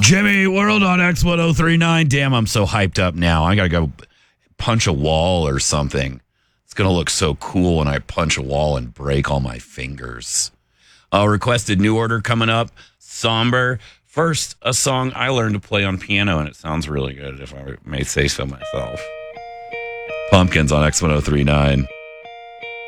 Jimmy World on X1039. Damn, I'm so hyped up now. I got to go punch a wall or something. It's going to look so cool when I punch a wall and break all my fingers. Requested new order coming up. Somber. First, a song I learned to play on piano, and it sounds really good, if I may say so myself. Pumpkins on X1039.